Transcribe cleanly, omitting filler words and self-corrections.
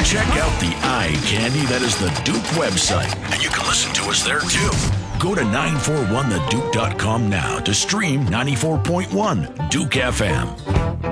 Check out the eye candy that is the Duke website, and you can listen to us there too. Go to 941theduke.com now to stream 94.1 Duke FM.